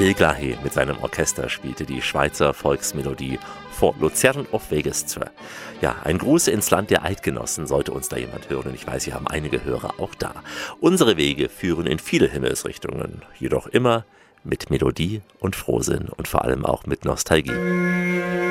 Bill Glahe mit seinem Orchester spielte die Schweizer Volksmelodie vor Luzern auf Weges 2. Ja, ein Gruß ins Land der Eidgenossen, sollte uns da jemand hören. Und ich weiß, wir haben einige Hörer auch da. Unsere Wege führen in viele Himmelsrichtungen, jedoch immer mit Melodie und Frohsinn und vor allem auch mit Nostalgie.